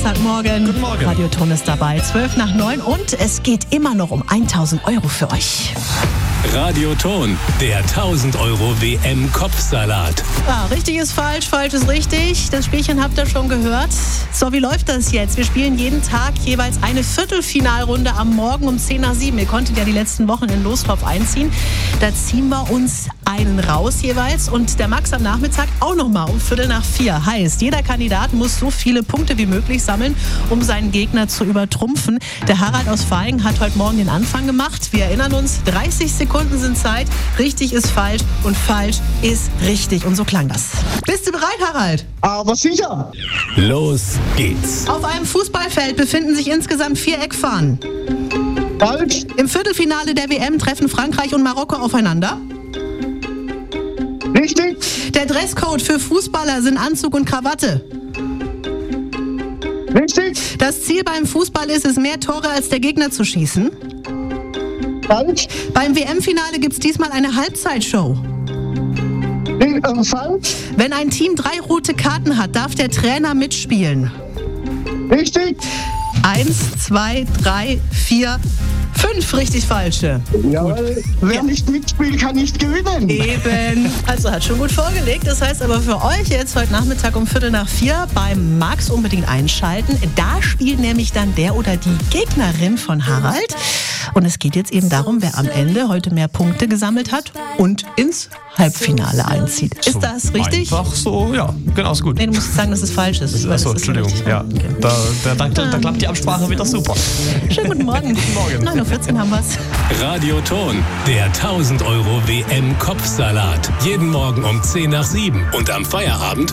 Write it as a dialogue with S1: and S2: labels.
S1: Samstagmorgen.
S2: Guten Morgen.
S1: Radio Ton ist dabei, 8:55 und es geht immer noch um 1.000 Euro für euch.
S3: Radio Ton, der 1.000 Euro WM-Kopfsalat.
S1: Ja, richtig ist falsch, falsch ist richtig. Das Spielchen habt ihr schon gehört. So, wie läuft das jetzt? Wir spielen jeden Tag jeweils eine Viertelfinalrunde am Morgen um 6:50. Ihr konntet ja die letzten Wochen in Lostorf einziehen. Da ziehen wir uns einen raus jeweils und der Max am Nachmittag auch nochmal um 3:45. Heißt, jeder Kandidat muss so viele Punkte wie möglich sammeln, um seinen Gegner zu übertrumpfen. Der Harald aus Vaihingen hat heute Morgen den Anfang gemacht. Wir erinnern uns, 30 Sekunden sind Zeit. Richtig ist falsch und falsch ist richtig. Und so klang das. Bist du bereit, Harald?
S2: Aber sicher.
S3: Los geht's.
S1: Auf einem Fußballfeld befinden sich insgesamt 4 Eckfahnen.
S2: Falsch.
S1: Im Viertelfinale der WM treffen Frankreich und Marokko aufeinander.
S2: Richtig.
S1: Der Dresscode für Fußballer sind Anzug und Krawatte.
S2: Richtig.
S1: Das Ziel beim Fußball ist es, mehr Tore als der Gegner zu schießen.
S2: Falsch.
S1: Beim WM-Finale gibt es diesmal eine Halbzeitshow.
S2: Falsch.
S1: Wenn ein Team 3 rote Karten hat, darf der Trainer mitspielen.
S2: Richtig.
S1: 1, 2, 3, 4, 5 richtig falsche.
S2: Jawohl. Wer nicht mitspielt, kann nicht gewinnen.
S1: Eben. Also hat schon gut vorgelegt. Das heißt aber für euch jetzt heute Nachmittag um 3:45 beim Max unbedingt einschalten. Da spielt nämlich dann der oder die Gegnerin von Harald. Und es geht jetzt eben darum, wer am Ende heute mehr Punkte gesammelt hat und ins Halbfinale einzieht. Ist das richtig?
S2: Einfach so, ja, genau, ist gut.
S1: Nee, du musst sagen, dass es falsch ist.
S2: Achso, Entschuldigung. Ja, da klappt die Absprache wieder super.
S1: Schönen guten Morgen.
S2: Guten Morgen.
S1: 9:14 haben wir's.
S3: Radio Ton, der 1.000 Euro WM-Kopfsalat. Jeden Morgen um 6:50 und am Feierabend